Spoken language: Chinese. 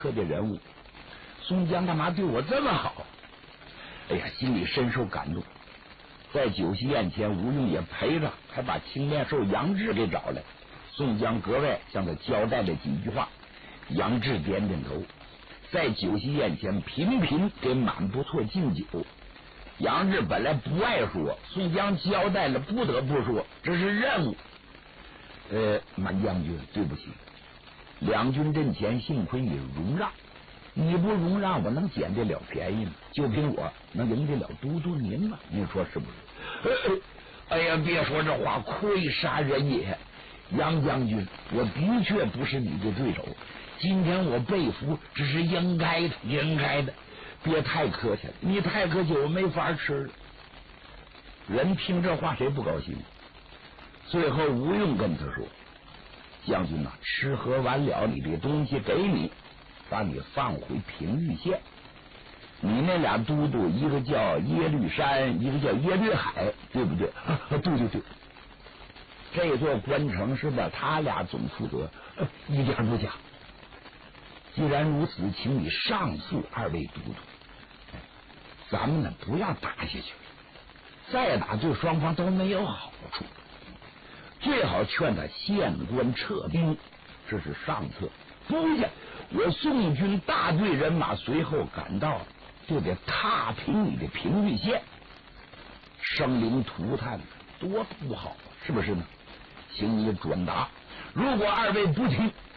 科的人物，宋江干嘛对我这么好？哎呀，心里深受感动。在酒席宴前，吴用也陪着，还把青面兽杨志给找来。宋江格外向他交代了几句话，杨志点点头。在酒席宴前，频频给满不错敬酒。杨志本来不爱说，宋江交代了，不得不说，这是任务。满将军，对不起，两军阵前幸亏你容让，你不容让，我能捡得了便宜吗？就凭我能赢得了都督您吗？您说是不是？哎呀，别说这话，愧杀人也。杨将军，我的确不是你的对手，今天我被俘，这是应该的，应该的。别太客气了，你太客气，我没法吃了。人听这话谁不高兴？最后吴用跟他说：“将军呐，吃喝完了，你的东西给你，把你放回平玉县。你那俩都督，一个叫耶律山，一个叫耶律海，对不对？对对对。这座关城是吧？他俩总负责，一点不假。既然如此，请你上诉二位都督。咱们呢，不要打下去，再打对双方都没有好处。最好劝他县官撤兵，这是上策。不行，我宋军大队人马随后赶到，就得踏平你的平玉县，生灵涂炭，多不好，是不是呢？请你转达，如果二位不听，